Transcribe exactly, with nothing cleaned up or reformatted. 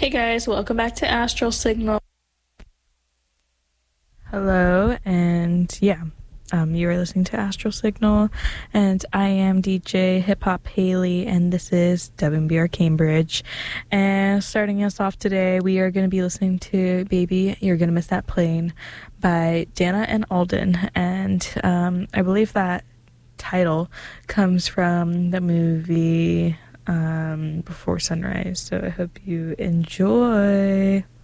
Hey guys, welcome back to Astral Signal. Hello, and yeah, um, you are listening to Astral Signal, and I am D J Hip Hop Haley, and this is W B R Cambridge. And starting us off today, we are going to be listening to Baby, You're Gonna Miss That Plane by Dana and Alden, and um, I believe that title comes from the movie um, Before Sunrise, so I hope you enjoy.